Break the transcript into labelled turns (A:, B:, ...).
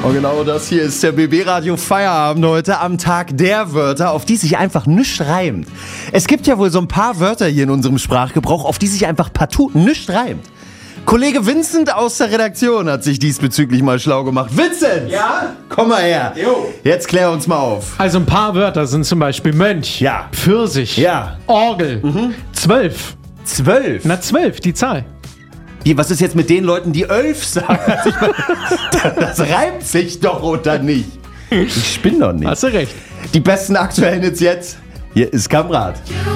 A: Und genau das hier ist der BB Radio Feierabend heute am Tag der Wörter, auf die sich einfach nichts reimt. Es gibt ja wohl so ein paar Wörter hier in unserem Sprachgebrauch, auf die sich einfach partout nichts reimt. Kollege Vincent aus der Redaktion hat sich diesbezüglich mal schlau gemacht. Vincent!
B: Ja?
A: Komm mal her.
B: Jo.
A: Jetzt klär uns mal auf.
B: Also ein paar Wörter sind zum Beispiel Mönch,
A: Ja.
B: Pfirsich,
A: Ja.
B: Orgel, 12.
A: 12?
B: Na 12, die Zahl.
A: Wie, was ist jetzt mit den Leuten, die 11 sagen? Also ich meine, das reimt sich doch, oder nicht? Ich spinne doch nicht.
B: Hast du recht.
A: Die besten aktuellen jetzt. Hier ist Kamrat.